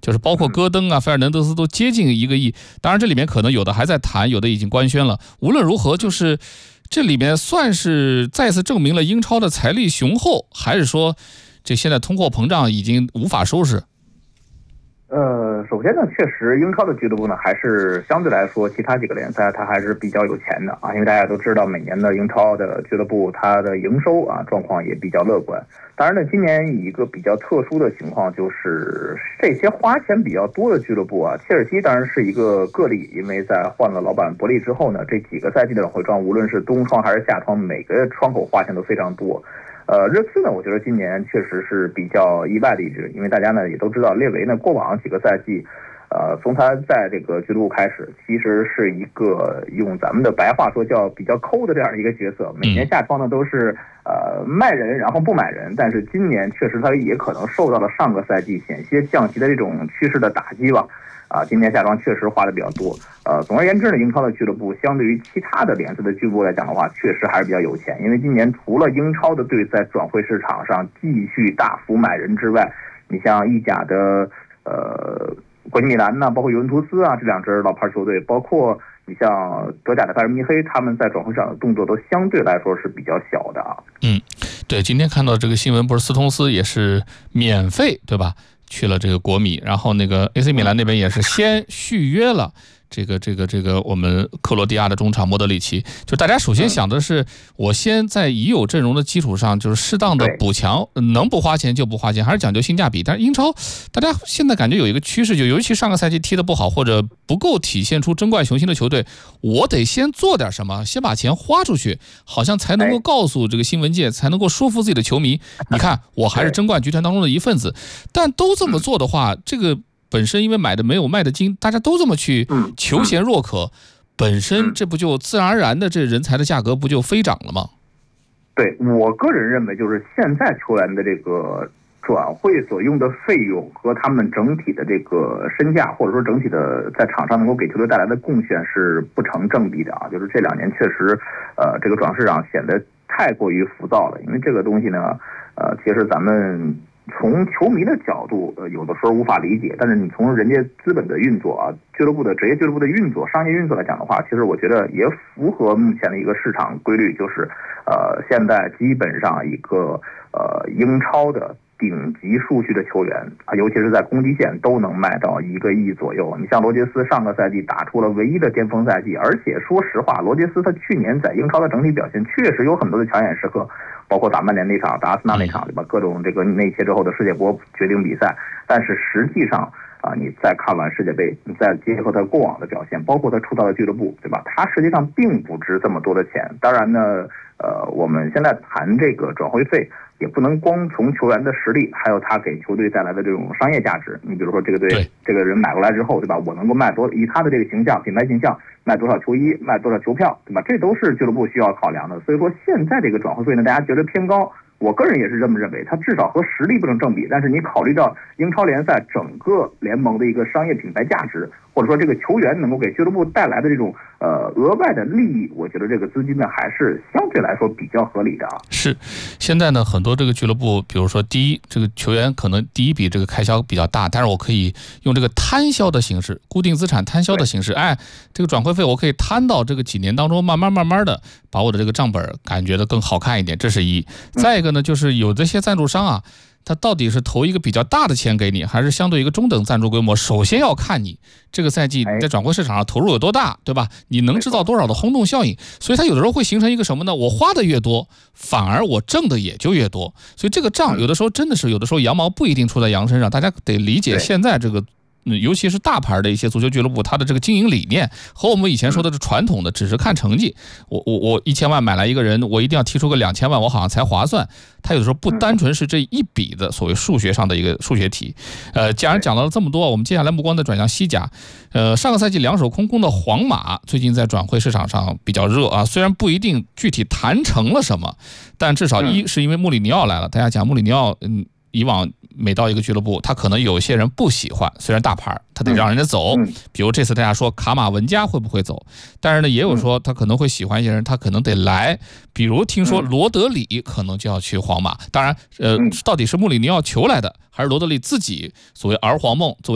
就是包括戈登啊、费尔南德斯都接近1个亿。当然这里面可能有的还在谈，有的已经官宣了。无论如何，就是这里面算是再次证明了英超的财力雄厚，还是说这现在通货膨胀已经无法收拾？ 首先呢，确实英超的俱乐部呢，还是相对来说其他几个联赛它还是比较有钱的啊，因为大家都知道每年的英超的俱乐部它的营收啊状况也比较乐观。当然呢，今年一个比较特殊的情况就是这些花钱比较多的俱乐部啊，切尔西当然是一个个例，因为在换了老板伯利之后呢，这几个赛季的转会窗，无论是冬窗还是夏窗，每个窗口花钱都非常多。热刺呢，我觉得今年确实是比较意外的一支，因为大家呢也都知道，列维呢过往几个赛季，从他在这个俱乐部开始，其实是一个用咱们的白话说叫比较抠的这样的一个角色。每年夏窗呢都是卖人然后不买人，但是今年确实他也可能受到了上个赛季险些降级的这种趋势的打击吧。今年夏窗确实花的比较多。总而言之呢，英超的俱乐部相对于其他的联赛的俱乐部来讲的话，确实还是比较有钱。因为今年除了英超的队在转会市场上继续大幅买人之外，你像意甲的国际米兰呢，包括尤文图斯啊这2支老牌球队，包括你像德甲的拜仁慕尼黑，他们在转会市场的动作都相对来说是比较小的啊。 对，今天看到这个新闻，不是斯通斯也是免费对吧？去了这个国米，然后那个 AC 米兰那边也是先续约了这个我们克罗地亚的中场莫德里奇。就大家首先想的是，我先在已有阵容的基础上，就是适当的补强，能不花钱就不花钱，还是讲究性价比。但是英超大家现在感觉有一个趋势，就尤其上个赛季踢得不好或者不够体现出争冠雄心的球队，我得先做点什么，先把钱花出去，好像才能够告诉这个新闻界，才能够说服自己的球迷，你看我还是争冠集团当中的一份子。但都这么做的话，这个本身因为买的没有卖的精，大家都这么去求贤若渴，本身这不就自然而然的这人才的价格不就飞涨了吗？ 对，我个人认为就是现在球员的这个转会所用的费用和他们整体的这个身价，或者说整体的在场上能够给球队带来的贡献是不成正比的啊。就是这2年确实这个转会市场显得太过于浮躁了，因为这个东西呢其实咱们从球迷的角度，有的时候无法理解，但是你从人家资本的运作啊，职业俱乐部的运作、商业运作来讲的话，其实我觉得也符合目前的一个市场规律，就是现在基本上一个英超的顶级数据的球员啊，尤其是在攻击线都能卖到1个亿左右。你像罗杰斯上个赛季打出了唯一的巅峰赛季，而且说实话，罗杰斯他去年在英超的整体表现确实有很多的抢眼时刻。包括打曼联那场、打阿森纳那场，对吧？各种这个内切之后的世界波决定比赛，但是实际上你再看完世界杯，你再结合他过往的表现，包括他出道的俱乐部，对吧？他实际上并不值这么多的钱。当然呢，我们现在谈这个转会费，也不能光从球员的实力，还有他给球队带来的这种商业价值。你比如说这个队这个人买过来之后，对吧？我能够卖多，以他的这个形象、品牌形象，卖多少球衣，卖多少球票，对吧？这都是俱乐部需要考量的。所以说现在这个转会费呢，大家觉得偏高。我个人也是这么认为，它至少和实力不能正比，但是你考虑到英超联赛整个联盟的一个商业品牌价值，或者说这个球员能够给俱乐部带来的这种额外的利益，我觉得这个资金呢还是相对来说比较合理的啊。 是，现在呢很多这个俱乐部，比如说第一，这个球员可能第一笔这个开销比较大，但是我可以用这个摊销的形式，固定资产摊销的形式，这个转会费我可以摊到这个几年当中，慢慢的把我的这个账本感觉得更好看一点，这是一。再一个呢，就是有这些赞助商啊，他到底是投一个比较大的钱给你，还是相对一个中等赞助规模，首先要看你这个赛季你在转会市场上投入有多大，对吧？你能制造多少的轰动效应，所以它有的时候会形成一个什么呢？我花的越多，反而我挣的也就越多，所以这个账有的时候真的是，有的时候羊毛不一定出在羊身上，大家得理解现在这个尤其是大牌的一些足球俱乐部，它的这个经营理念和我们以前说的是传统的只是看成绩，我1000万买来一个人，我一定要踢出个2000万，我好像才划算。它有的时候不单纯是这一笔的所谓数学上的一个数学题。既然讲到了这么多，我们接下来目光再转向西甲。上个赛季两手空空的皇马最近在转会市场上比较热啊，虽然不一定具体谈成了什么，但至少一是因为穆里尼奥来了。大家讲穆里尼奥，以往每到一个俱乐部，他可能有些人不喜欢，虽然大牌他得让人家走，比如这次大家说卡马文加会不会走，但是呢也有说他可能会喜欢一些人，他可能得来，比如听说罗德里可能就要去皇马。当然到底是穆里尼奥求来的，还是罗德里自己所谓儿皇梦作为